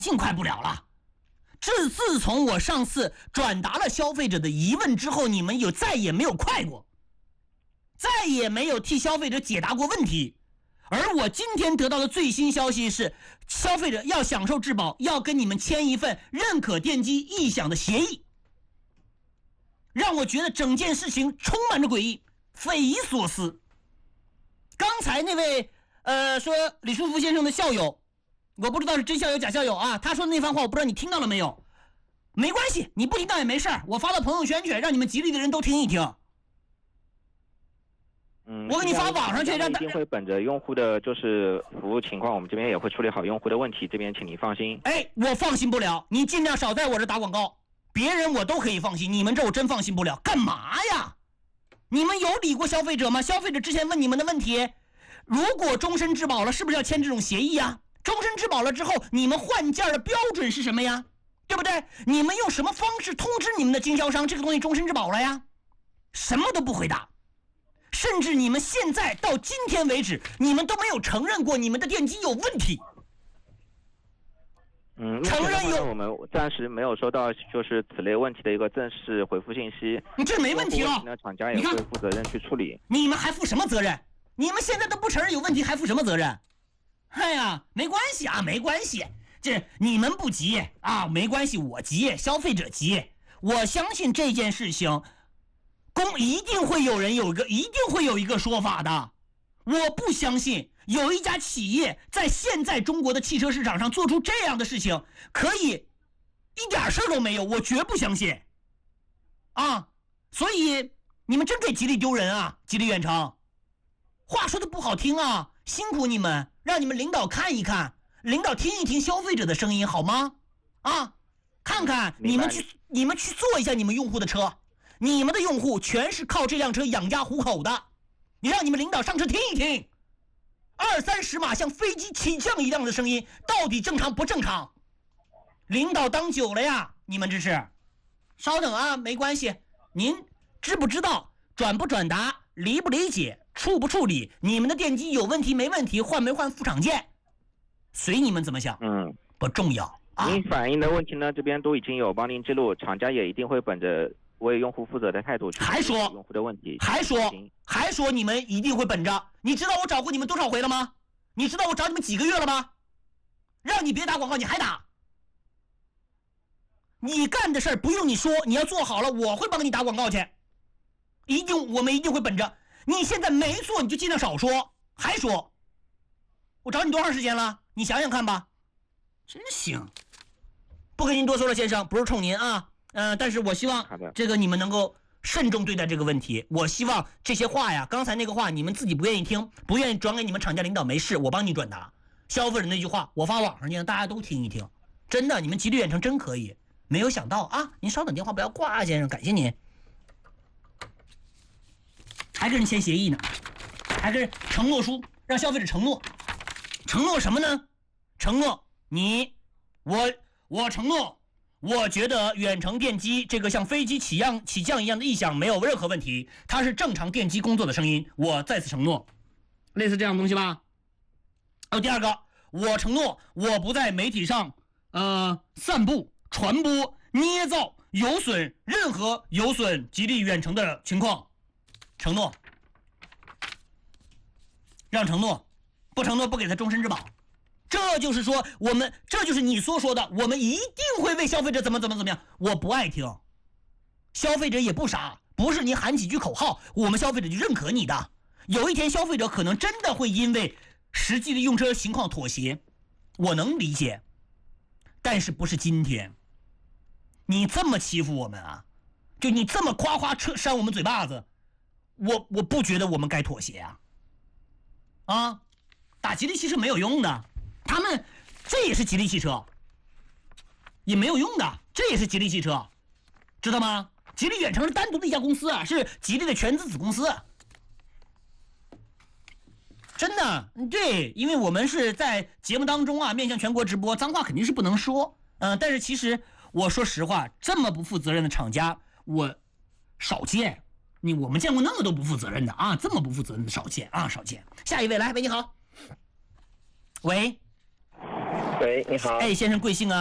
尽快不了了。自从我上次转达了消费者的疑问之后，你们再也没有快过，再也没有替消费者解答过问题。而我今天得到的最新消息是，消费者要享受质保，要跟你们签一份认可电机异响的协议，让我觉得整件事情充满着诡异，匪夷所思。刚才那位说李书福先生的校友，我不知道是真校友假校友啊，他说的那番话我不知道你听到了没有。没关系，你不听到也没事，我发到朋友圈去，让你们吉利的人都听一听。我给你发网上去，让一定会本着用户的就是服务情况，我们这边也会处理好用户的问题，这边请你放心。 我放心不了，你尽量少在我这打广告，别人我都可以放心，你们这我真放心不了。干嘛呀？你们有理过消费者吗？消费者之前问你们的问题，如果终身质保了，是不是要签这种协议呀？终身质保了之后，你们换件的标准是什么呀？对不对？你们用什么方式通知你们的经销商这个东西终身质保了呀？什么都不回答。甚至你们现在到今天为止，你们都没有承认过你们的电机有问题。承认有， 我们暂时没有收到就是此类问题的一个正式回复信息。 你这没问题了， 厂家也会负责任去处理。 你们还负什么责任？你们现在都不承认有问题，还负什么责任？哎呀，没关系啊，没关系，这你们不急啊，没关系，我急，消费者急。我相信这件事情。一定会有一个说法的。我不相信有一家企业在现在中国的汽车市场上做出这样的事情可以一点事都没有，我绝不相信啊！所以你们真给吉利丢人啊，吉利远程。话说的不好听啊，辛苦你们，让你们领导看一看，领导听一听消费者的声音好吗？啊，看看你们去做一下你们用户的车。你们的用户全是靠这辆车养家糊口的，你让你们领导上车听一听，20-30码像飞机起降一样的声音到底正常不正常？领导当久了呀，你们这是。稍等啊，没关系，您知不知道，转不转达，理不理解，处不处理，你们的电机有问题没问题，换没换副厂件，随你们怎么想，不重要啊。 您反映的问题呢，这边都已经有帮您记录，厂家也一定会本着为用户负责的态度去还说用户的问题， 还说你们一定会本着。你知道我找过你们多少回了吗？你知道我找你们几个月了吗？让你别打广告你还打。你干的事儿不用你说，你要做好了我会帮你打广告去。我们一定会本着。你现在没做你就尽量少说，还说我找你多长时间了？你想想看吧。真行，不跟您多说了，先生，不是冲您啊。但是我希望这个你们能够慎重对待这个问题。我希望这些话呀，刚才那个话你们自己不愿意听，不愿意转给你们厂家领导，没事，我帮你转达。消费者那句话我发网上去，让大家都听一听。真的，你们吉利远程真可以。没有想到啊，您稍等，电话不要挂啊，先生，感谢您。还跟人签协议呢，还跟人承诺书，让消费者承诺什么呢？承诺我承诺。我觉得远程电机这个像飞机起降一样的异响没有任何问题，它是正常电机工作的声音，我再次承诺，类似这样的东西吧。第二个，我承诺我不在媒体上散布、传播、捏造任何有损吉利远程的情况，承诺。让承诺，不承诺不给他终身质保。这就是说，这就是你所说的，我们一定会为消费者怎么样。我不爱听，消费者也不傻，不是你喊几句口号，我们消费者就认可你的。有一天，消费者可能真的会因为实际的用车情况妥协，我能理解，但是不是今天。你这么欺负我们啊，就你这么夸扇我们嘴巴子，我不觉得我们该妥协啊！打吉利汽车没有用的。他们这也是吉利汽车，也没有用的，这也是吉利汽车，知道吗？吉利远程是单独的一家公司啊，是吉利的全资子公司。真的，对，因为我们是在节目当中啊，面向全国直播，脏话肯定是不能说。但是其实我说实话，这么不负责任的厂家我少见。我们见过那么多不负责任的啊，这么不负责任的少见啊，少见。下一位来，喂，你好。喂。 喂，你好。 哎，先生贵姓啊？